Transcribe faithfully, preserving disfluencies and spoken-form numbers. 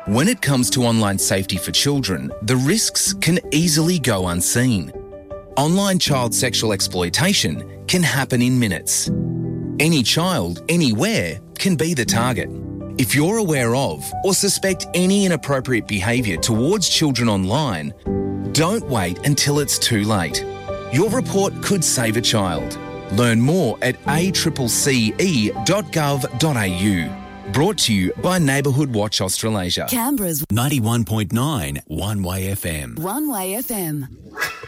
When it comes to online safety for children, the risks can easily go unseen. Online child sexual exploitation can happen in minutes. Any child, anywhere, can be the target. If you're aware of or suspect any inappropriate behaviour towards children online, don't wait until it's too late. Your report could save a child. Learn more at a c c c e dot gov dot a u. Brought to you by Neighbourhood Watch Australasia. Canberra's ninety-one point nine One Way F M. One Way F M.